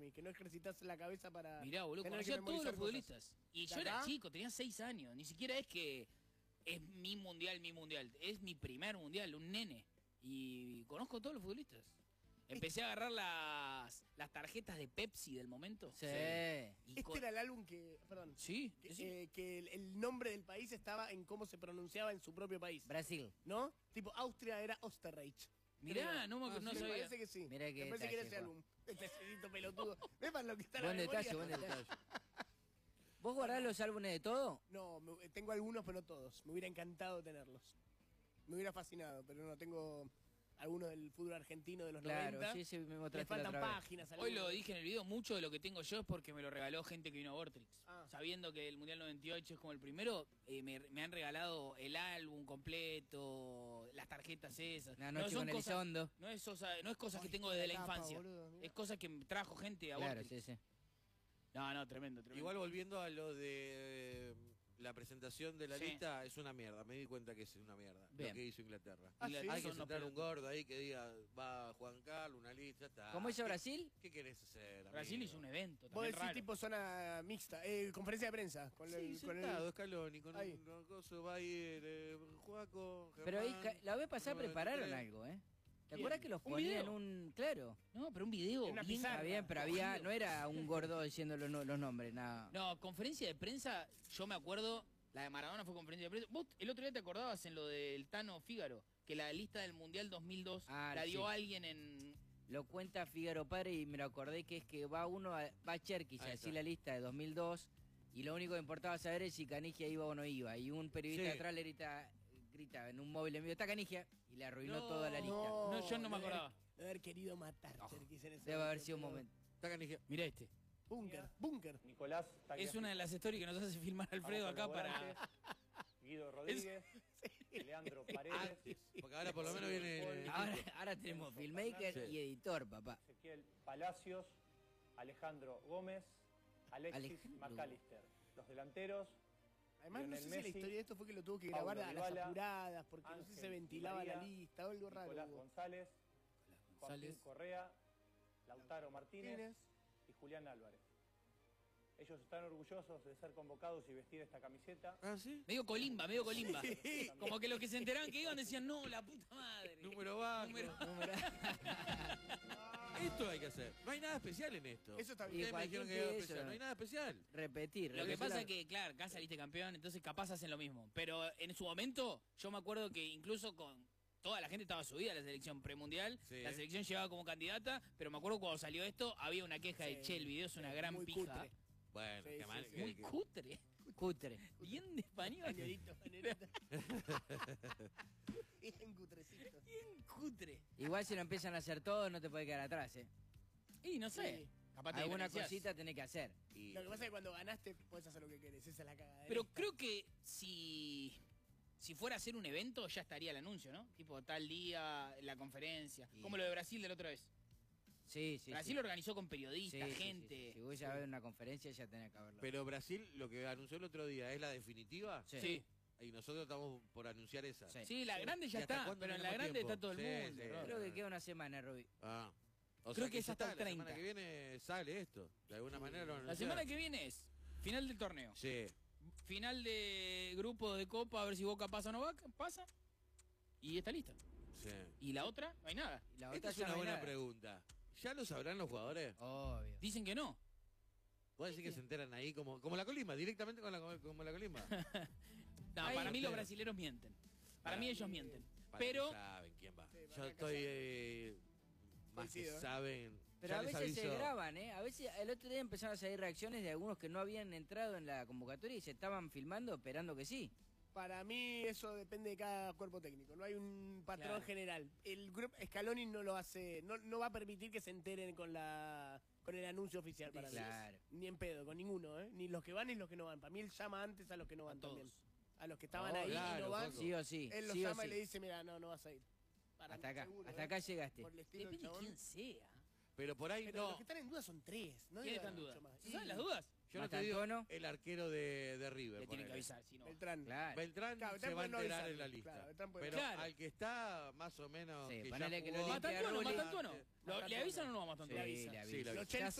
mí, que no ejercitas la cabeza para... Mirá, boludo, tener que conocía a todos memorizar los cosas. futbolistas. Y yo ¿De era acá? chico, tenía 6 años. Ni siquiera es que es mi mundial. Es mi primer mundial, un nene. Y conozco a todos los futbolistas. Empecé a agarrar las tarjetas de Pepsi del momento. Sí. Y Este era el álbum que... Perdón. Sí, Que el nombre del país estaba en cómo se pronunciaba en su propio país. Brasil. ¿No? Tipo, Austria era Österreich. Mirá, no Me sabía. parece que sí. Mirá qué me parece que era detalle, ese Juan. álbum. Este sedito pelotudo. ¿Ves lo que está en la Buen memoria? detalle, buen detalle. ¿Vos guardás los álbumes de todo? No, tengo algunos, pero no todos. Me hubiera encantado tenerlos. Me hubiera fascinado, pero no tengo algunos del fútbol argentino de los Claro, 90. sí, me Me mostraste faltan la otra vez. páginas. Hoy algunos. lo dije en el video, mucho de lo que tengo yo es porque me lo regaló gente que vino a Vortrix. Ah. Sabiendo que el Mundial 98 es como el primero, me han regalado el álbum completo, las tarjetas esas. Una noche son con Elizondo. no es cosas que Ay, tengo qué desde la tapa, infancia. boludo, mirá. Es cosas que me trajo gente a Claro, Vortrix. sí. No, tremendo. Igual volviendo a lo de la presentación de la Sí. lista, es una mierda. Me di cuenta que es una mierda Bien. lo que hizo Inglaterra. Ah, ¿sí? Hay que Son sentar unos un gordo ahí que diga, va Juan Carlos, una lista, está. ¿Cómo hizo Brasil? ¿Qué querés hacer? Brasil amigo? hizo un evento Vos también decís raro. tipo zona mixta, conferencia de prensa. Con Sí, el, con sentado, el... Scaloni, con Ahí. un coso, va a ir Juaco, Pero ahí, Germán, la vez pasada número prepararon 23. algo, ¿eh? ¿Te Bien. acuerdas que los ¿Un ponían en video? un... Claro. No, pero un video. En una bien- pizarra. Está bien, pero había... No era un gordo diciendo los nombres, nada. No, conferencia de prensa, yo me acuerdo, la de Maradona fue conferencia de prensa. Vos el otro día te acordabas en lo del Tano Fígaro, que la lista del Mundial 2002 la dio sí. alguien en... Lo cuenta Fígaro Padre y me lo acordé que es que va Cherkis a Ahí decir está. la lista de 2002 y lo único que importaba saber es si Canigia iba o no iba. Y un periodista Sí. atrás le grita en un móvil en vivo, está Canigia, y le arruinó toda la lista. No, yo no me de haber- acordaba. De haber querido matar Cherkis en ese Debe haber momento, sido un pero- momento. Está canija. Mirá este. Búnker. Nicolás Es una de las stories que nos hace filmar Alfredo acá para... Guido Rodríguez, Leandro Paredes, Porque ahora por lo menos viene... Ahora tenemos filmmaker Sí. y editor, papá. Ezequiel Palacios, Alejandro Gómez, Alexis Alejandro. McAllister. Los delanteros, Además, no Lionel sé si la Messi, historia de esto fue que lo tuvo que grabar Paulo a las Dybala, apuradas, porque no sé si Ángel se ventilaba Di María, la lista o algo raro. Nicolás hubo. González, Joaquín González. Correa, Lautaro Martínez Martínez. y Julián Álvarez. Ellos están orgullosos de ser convocados y vestir esta camiseta. Ah, ¿sí? Medio colimba. Como que los que se enteraban que iban decían, no, la puta madre. Número bajo. Número- Esto hay que hacer. No hay nada especial en esto. Eso está Y bien. Ustedes me dijeron que cualquier era que especial. eso. No hay nada especial. Repetir. Lo que repetir. pasa es que, claro, acá saliste campeón, entonces capaz hacen lo mismo. Pero en su momento, yo me acuerdo que incluso con toda la gente estaba subida a la selección premundial, Sí. la selección llegaba como candidata, pero me acuerdo cuando salió esto, había una queja de, Sí. che, el video es una Sí, gran muy pija. cutre. Bueno, Sí, qué sí, mal. sí. Muy cutre. Cutre. Bien de español. Pañuelito, pañuelito. Bien cutrecito. Bien cutre. Igual si lo empiezan a hacer todos no te puede quedar atrás, ¿eh? Y no sé. Sí. Capaz te Alguna diferenciás. cosita tenés que hacer. Y- Lo que pasa es que cuando ganaste puedes hacer lo que querés. Esa es la cagada. Pero creo que si fuera a hacer un evento, ya estaría el anuncio, ¿no? Tipo, tal día, la conferencia. Y- Como lo de Brasil de la otra vez. Sí, sí. Brasil sí. organizó con periodistas, Sí, sí, gente. sí. Si vos ya ves una conferencia ya tenés que haberlo. Pero Brasil, lo que anunció el otro día, ¿es la definitiva? Sí. Sí. Y nosotros estamos por anunciar esa. Sí. Sí, la grande ya ¿Y hasta está, cuándo pero en la tenemos grande tiempo? está todo el Sí, mundo. sí. Rob. Creo que queda una semana, Rubi. Ah. O Creo sea que es ya hasta está, el La 30. semana que viene sale esto. De alguna manera lo La anunciaron. semana que viene es final del torneo. Sí. Final de grupo de Copa, a ver si Boca pasa o no pasa. Y está lista. Sí. Y la otra, no hay nada. Y la Esta otra es ya una no hay buena nada. pregunta. ¿Ya lo sabrán los jugadores? Obvio. Dicen que no. ¿Puede decir que se enteran ahí como la colimba, directamente como la colimba? No, Ahí para mí no los creo. brasileros mienten. Para mí ellos mienten. Para Pero que saben quién va. Sí, para Yo que estoy más que Coincido, ¿eh? saben. Pero Ya a les veces se aviso. graban, ¿eh? A veces el otro día empezaron a salir reacciones de algunos que no habían entrado en la convocatoria y se estaban filmando esperando que sí. Para mí eso depende de cada cuerpo técnico. No hay un patrón Claro. general. El grupo Scaloni no lo hace, no va a permitir que se enteren con el anuncio oficial para mí. Claro. Ni en pedo, con ninguno, ¿eh? Ni los que van ni los que no van. Para mí él llama antes a los que no van todos. también. A los que estaban Oh, ahí y claro, no van. Paco. Sí o sí. Él los sí o llama sí. y le dice, mira, no vas a ir. Para Hasta mí, acá, seguro, hasta ¿eh? acá llegaste. Por el estilo del depende de chabón. quién sea. Pero por ahí Pero no. los que están en duda son tres. No ¿Quién debe está en haber duda? mucho más. ¿Se saben las dudas? Yo no te digo Matantuono. el arquero de River. Le tienen ponele. que avisar, si no. Beltrán. Claro. Beltrán Claro, se Beltrán va a puede no enterar avisarle. en la lista. Claro, Beltrán puede pero no. Claro. al que está más o menos. Sí, que ponele ya que lo jugó limpia Matantuono, Rulli. Matantuono. antes. ¿Le avisan o no a Matantuono? Sí, avisa. le Sí, avisa. lo Los avisa. Ya Chelsea